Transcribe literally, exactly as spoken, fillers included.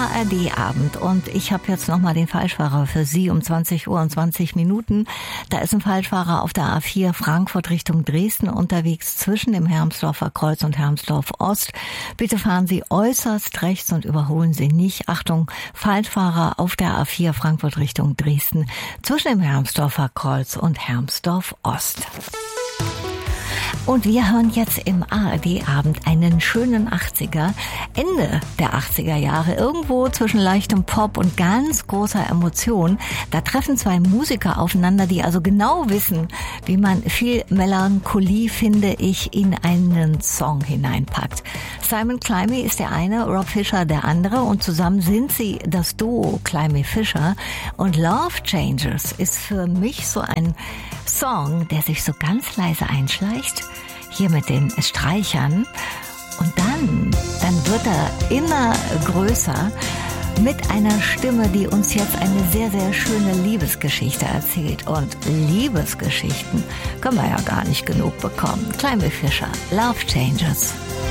A R D-Abend und ich habe jetzt nochmal den Falschfahrer für Sie um zwanzig Uhr und zwanzig Minuten. Da ist ein Falschfahrer auf der A vier Frankfurt Richtung Dresden unterwegs zwischen dem Hermsdorfer Kreuz und Hermsdorf Ost. Bitte fahren Sie äußerst rechts und überholen Sie nicht. Achtung, Falschfahrer auf der A vier Frankfurt Richtung Dresden zwischen dem Hermsdorfer Kreuz und Hermsdorf Ost. Und wir hören jetzt im A R D-Abend einen schönen achtziger, Ende der achtziger Jahre, irgendwo zwischen leichtem Pop und ganz großer Emotion. Da treffen zwei Musiker aufeinander, die also genau wissen, wie man viel Melancholie, finde ich, in einen Song hineinpackt. Simon Climie ist der eine, Rob Fisher der andere und zusammen sind sie das Duo Climie-Fisher. Und Love Changes ist für mich so ein Song, der sich so ganz leise einschleicht, hier mit den Streichern, und dann, dann wird er immer größer mit einer Stimme, die uns jetzt eine sehr, sehr schöne Liebesgeschichte erzählt. Und Liebesgeschichten können wir ja gar nicht genug bekommen. Climie Fisher, Love Changes.